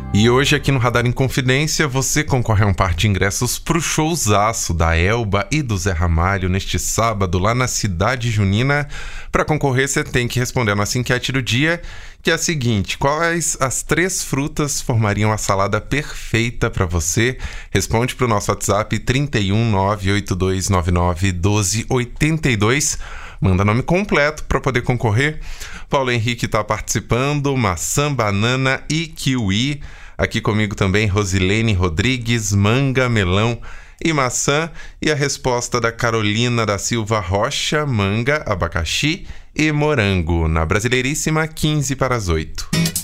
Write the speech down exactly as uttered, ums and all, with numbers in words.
E hoje aqui no Radar Inconfidência você concorre a um par de ingressos pro showzaço da Elba e do Zé Ramalho neste sábado lá na Cidade Junina. Para concorrer você tem que responder a nossa enquete do dia, que é a seguinte: quais as três frutas formariam a salada perfeita para você? Responde pro nosso WhatsApp trinta e um, nove oito dois nove nove, doze oitenta e dois. Manda nome completo para poder concorrer. Paulo Henrique está participando, maçã, banana e kiwi. Aqui comigo também Rosilene Rodrigues, manga, melão e maçã. E a resposta da Carolina da Silva Rocha, manga, abacaxi e morango. Na Brasileiríssima, quinze para as oito.